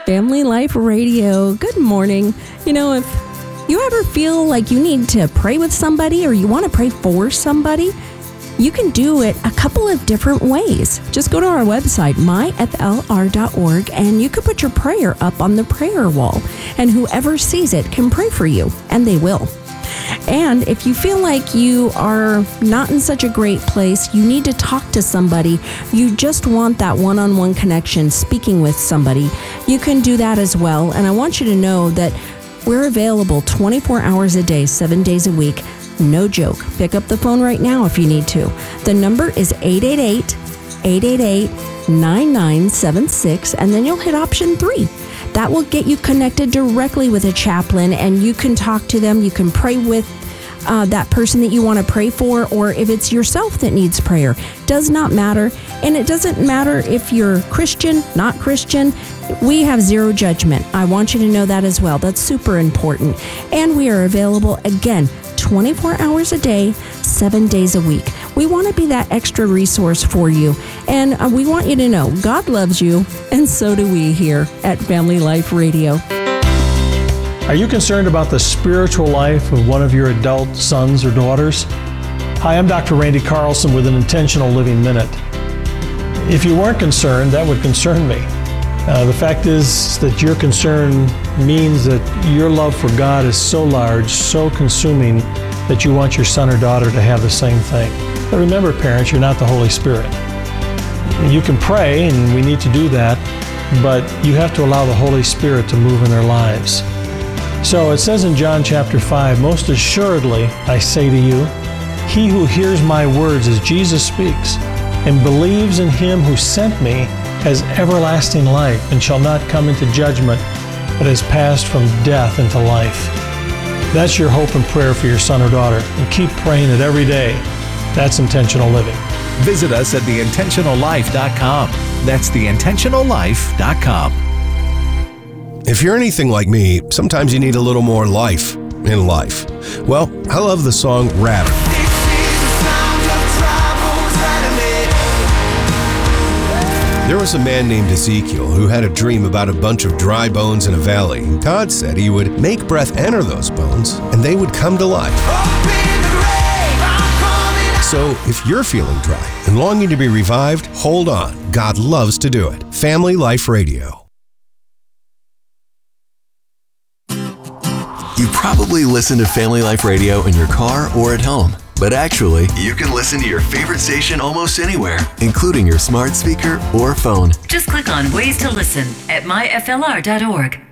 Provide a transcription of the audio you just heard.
Family Life Radio. Good morning. You know, if you ever feel like you need to pray with somebody or you want to pray for somebody, you can do it a couple of different ways. Just go to our website, myflr.org, and you can put your prayer up on the prayer wall, and whoever sees it can pray for you, and they will. And if you feel like you are not in such a great place, you need to talk to somebody, you just want that one-on-one connection, speaking with somebody, you can do that as well. And I want you to know that we're available 24 hours a day, 7 days a week. No joke. Pick up the phone right now if you need to. The number is 888-888-9976, and then you'll hit option 3. That will get you connected directly with a chaplain, and you can talk to them. You can pray with that person that you want to pray for, or if it's yourself that needs prayer. Does not matter. And it doesn't matter if you're Christian, not Christian. We have zero judgment. I want you to know that as well. That's super important. And we are available, again, 24 hours a day, 7 days a week. We want to be that extra resource for you. And we want you to know God loves you, and so do we here at Family Life Radio. Are you concerned about the spiritual life of one of your adult sons or daughters? Hi, I'm Dr. Randy Carlson with an Intentional Living Minute. If you weren't concerned, that would concern me. The fact is that your concern means that your love for God is so large, so consuming, that you want your son or daughter to have the same thing. But remember, parents, you're not the Holy Spirit. You can pray, and we need to do that, but you have to allow the Holy Spirit to move in their lives. So it says in John chapter 5, most assuredly I say to you, he who hears my words as Jesus speaks and believes in him who sent me has everlasting life and shall not come into judgment, but has passed from death into life. That's your hope and prayer for your son or daughter, and keep praying it every day. That's intentional living. Visit us at theintentionallife.com. That's theintentionallife.com. If you're anything like me, sometimes you need a little more life in life. Well, I love the song Rather. There was a man named Ezekiel who had a dream about a bunch of dry bones in a valley. God said he would make breath enter those bones, and they would come to life. So if you're feeling dry and longing to be revived, hold on. God loves to do it. Family Life Radio. You probably listen to Family Life Radio in your car or at home. But actually, you can listen to your favorite station almost anywhere, including your smart speaker or phone. Just click on Ways to Listen at myflr.org.